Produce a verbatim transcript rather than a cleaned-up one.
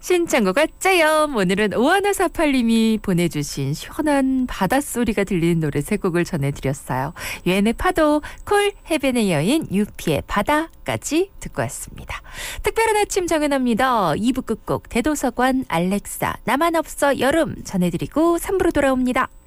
신청곡 어짜요. 오늘은 오하나사팔님이 보내주신 시원한 바닷소리가 들리는 노래 세 곡을 전해드렸어요. 유엔의 파도, 콜, 해변의 여인, 유피의 바다까지 듣고 왔습니다. 특별한 아침 정연합니다. 이 부 끝곡 대도서관 알렉사 나만 없어 여름 전해드리고 삼 부로 돌아옵니다.